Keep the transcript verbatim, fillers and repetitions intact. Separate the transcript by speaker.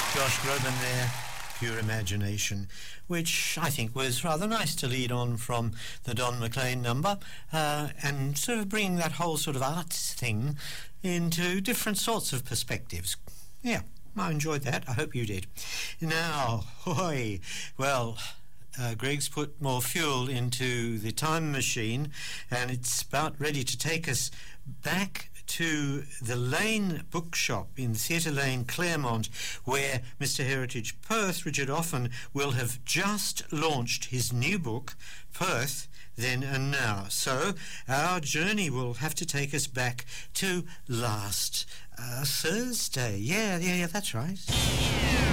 Speaker 1: Josh Groban there, Pure Imagination, which I think was rather nice to lead on from the Don McLean number, uh, and sort of bringing that whole sort of arts thing into different sorts of perspectives. Yeah, I enjoyed that. I hope you did. Now, hoy, well... Uh, Greg's put more fuel into the time machine, and it's about ready to take us back to the Lane Bookshop in Theatre Lane, Claremont, where Mister Heritage Perth, Richard Offen, will have just launched his new book, Perth, Then and Now. So our journey will have to take us back to last uh, Thursday. Yeah, yeah, yeah, that's right.